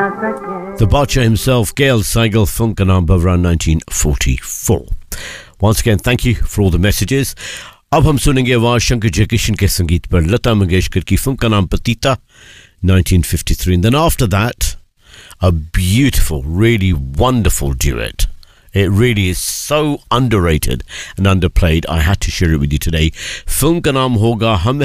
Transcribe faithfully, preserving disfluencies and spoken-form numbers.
The Bacha himself, Gail Saigal, film ka naam around nineteen forty-four. Once again, thank you for all the messages. अब हम सुनेंगे आवाज शंकर जयकिशन के संगीत पर लता मंगेशकर की फिल्म का नाम पतिता nineteen fifty-three. And then after that, a beautiful, really wonderful duet. It really is so underrated and underplayed. I had to share it with you today. Film ka naam hoga Hum